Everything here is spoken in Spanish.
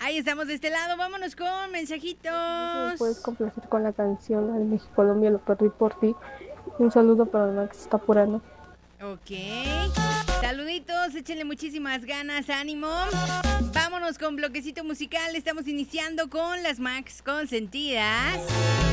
Ahí estamos de este lado, vámonos con mensajitos. Puedes complacer con la canción Al México Colombia, lo perdí por ti. Un saludo para la que se está apurando. Ok. Saluditos, échenle muchísimas ganas, ánimo. Vámonos con bloquecito musical. Estamos iniciando con las Max Consentidas.